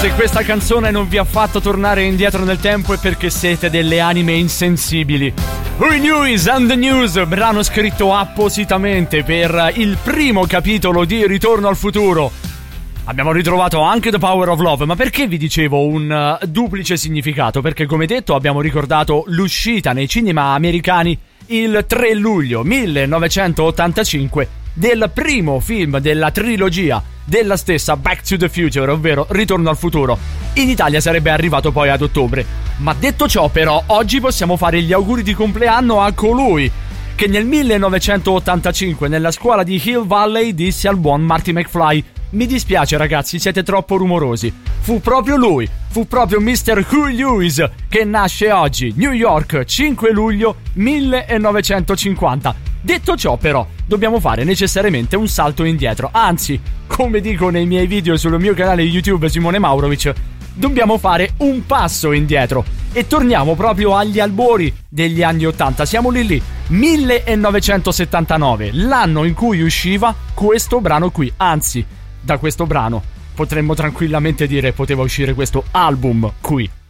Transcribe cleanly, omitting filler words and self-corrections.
Se questa canzone non vi ha fatto tornare indietro nel tempo è perché siete delle anime insensibili. Who Knew Is and the News, brano scritto appositamente per il primo capitolo di Ritorno al futuro. Abbiamo ritrovato anche The Power of Love, ma perché vi dicevo un duplice significato? Perché come detto abbiamo ricordato l'uscita nei cinema americani il 3 luglio 1985 del primo film della trilogia della stessa Back to the Future, ovvero Ritorno al futuro. In Italia sarebbe arrivato poi ad ottobre. Ma detto ciò, però, oggi possiamo fare gli auguri di compleanno a colui che nel 1985 nella scuola di Hill Valley disse al buon Marty McFly: mi dispiace ragazzi, siete troppo rumorosi. Fu proprio lui, fu proprio Mr. Huey Lewis che nasce oggi, New York, 5 luglio 1950. Detto ciò, però, dobbiamo fare necessariamente un salto indietro. Anzi, come dico nei miei video sul mio canale YouTube Simone Maurovic, dobbiamo fare un passo indietro e torniamo proprio agli albori degli anni 80. Siamo lì, 1979, l'anno in cui usciva questo brano qui. Anzi, da questo brano potremmo tranquillamente dire poteva uscire questo album qui.